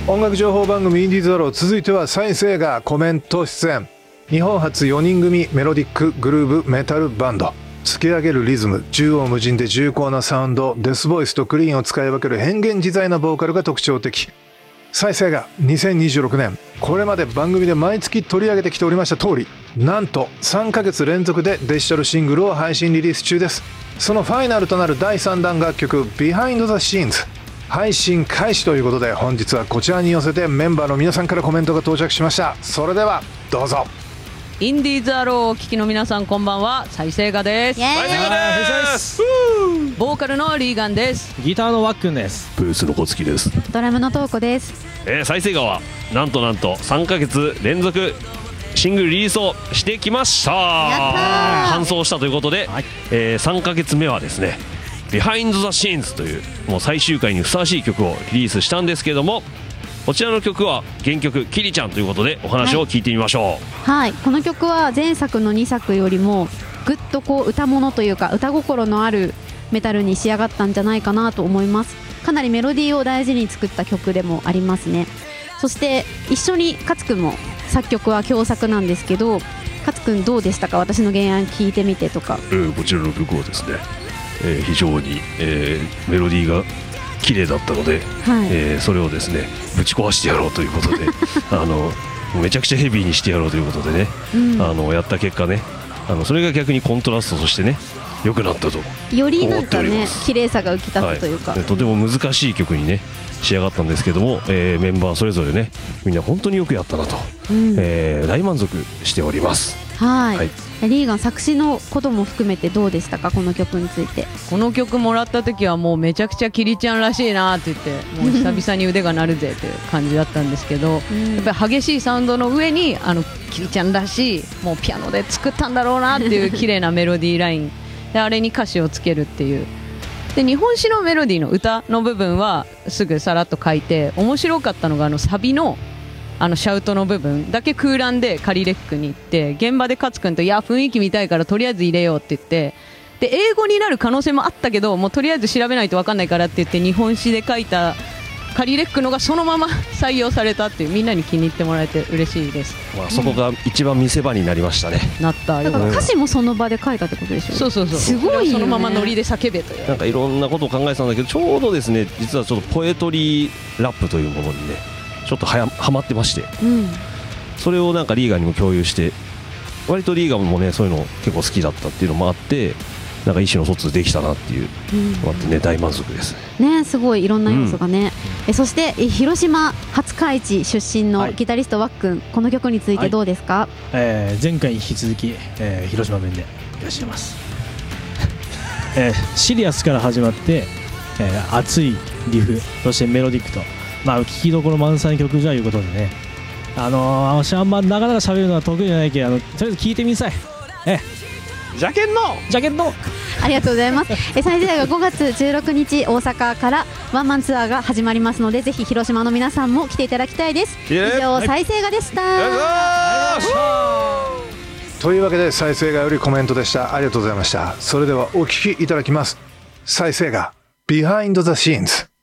音楽情報番組インディーズアロー、続いては再生がコメント出演。日本初4人組メロディックグルーブメタルバンド。突き上げるリズム、縦横無尽で重厚なサウンド、デスボイスとクリーンを使い分ける変幻自在なボーカルが特徴的。再生が2026年、これまで番組で毎月取り上げてきておりました通り、なんと3ヶ月連続でデジタルシングルを配信リリース中です。そのファイナルとなる第3弾楽曲 Behind the Scenes配信開始ということで、本日はこちらに寄せてメンバーの皆さんからコメントが到着しました。それではどうぞ。 インディーズアローをお聞きの皆さん、こんばんは。再生がです。 再生がです。 ボーカルのリーガンです。 ギターのワックンです。 ブースの小月です。 ドラムのトーコです。 再生がはなんと3ヶ月連続シングルリリースをしてきました。完走したということで、はい、3ヶ月目はですね、Behind the Scenes というもう最終回にふさわしい曲をリリースしたんですけれども、こちらの曲は原曲キリちゃんということでお話を聞いてみましょう。はい、この曲は前作の2作よりもぐっとこう歌物というか歌心のあるメタルに仕上がったんじゃないかなと思います。かなりメロディーを大事に作った曲でもありますね。そして一緒に勝くんも作曲は共作なんですけど、勝くんどうでしたか？私の原案聞いてみてとか。 こちらの曲はですね、非常に、メロディーが綺麗だったので、はい、それをですねぶち壊してやろうということでめちゃくちゃヘビーにしてやろうということでね、やった結果ね、それが逆にコントラストとしてね良くなったとよりなんかね綺麗さが浮き立つというか、 はい、とても難しい曲にね仕上がったんですけども、メンバーそれぞれねみんな本当によくやったなと、大満足しております。 はい、リーガン作詞のことも含めてどうでしたか？この曲について。 この曲もらった時はもうめちゃくちゃキリちゃんらしいなって言って、もう久々に腕が鳴るぜという感じだったんですけど、やっぱり激しいサウンドの上にキリちゃんらしいもうピアノで作ったんだろうなっていう綺麗なメロディーラインで、あれに歌詞をつけるっていう。で日本史のメロディーの歌の部分はすぐさらっと書いて、面白かったのがサビのシャウトの部分だけ空欄でカリレックに行って、現場で勝君といや雰囲気見たいからとりあえず入れようって言って、で英語になる可能性もあったけど、もうとりあえず調べないと分かんないからって言って日本史で書いたカリレックのがそのまま採用されたっていう、みんなに気に入ってもらえて嬉しいです。 そこが一番見せ場になりましたね。 なったよ。 だから歌詞もその場で書いたってことでしょ。 そうそうそう、 すごいよね。 そのままノリで叫べという、 なんかいろんなことを考えてたんだけど、ちょうどですね実はちょっとポエトリーラップというものにねちょっとはまってまして、それをなんかリーガンにも共有して、割とリーガンもねそういうの結構好きだったっていうのもあって、なんか意思の疎通できたなっていうのがあってね、大満足ですね。すごいいろんな要素がね、そして広島廿日市出身のギタリストワックン、この曲についてどうですか？ 前回に引き続き、広島弁でいらっしゃいます。シリアスから始まって、熱いリフ、そしてメロディックと、聴きどころ満載の曲じゃいうことでね、私あんまなかなか喋るのは得意じゃないけど、とりあえず聞いてみなさい。 ジャケンのありがとうございます。再生が5月16日大阪からワンマンツアーが始まりますので、ぜひ広島の皆さんも来ていただきたいです。以上、再生がでした。 というわけで再生がよりコメントでした。ありがとうございました。それではお聞きいただきます。再生が Behind the Scenes。